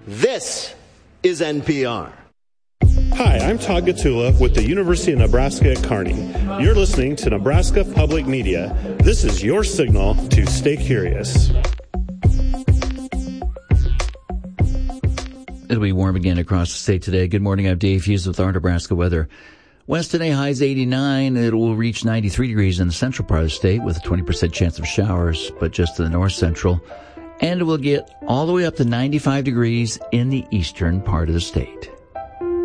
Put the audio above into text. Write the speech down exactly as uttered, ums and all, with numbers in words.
This is N P R. Hi, I'm Todd Gatula with the University of Nebraska at Kearney. You're listening to Nebraska Public Media. This is your signal to stay curious. It'll be warm again across the state today. Good morning, I'm Dave Hughes with our Nebraska weather. West today, highs eighty-nine. It will reach ninety-three degrees in the central part of the state with a twenty percent chance of showers, but just to the north central. And it will get all the way up to ninety-five degrees in the eastern part of the state.